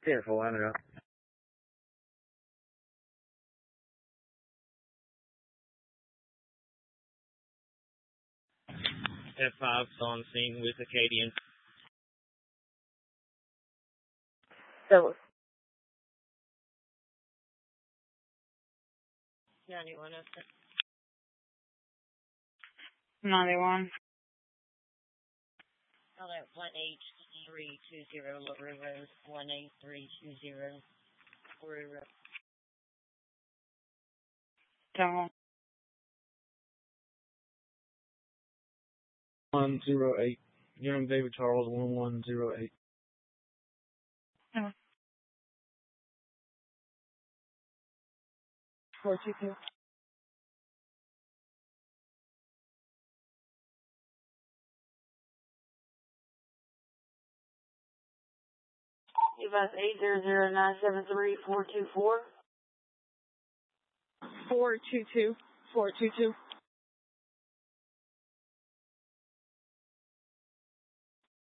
10-4, I don't know. F5's on scene with Acadian. So 91. 91. Oh, that 18320 LaRue Road. 18320 LaRue Road. Don't. 108. Young David Charles 1108. No. 422. Device 800973424. 422. 422.